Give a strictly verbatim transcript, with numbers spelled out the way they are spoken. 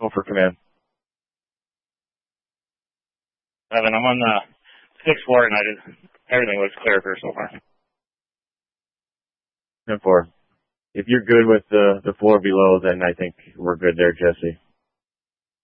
Go for command. Evan, I'm on the sixth floor and I did, everything looks clear for so far. ten four. If you're good with the, the floor below, then I think we're good there, Jesse.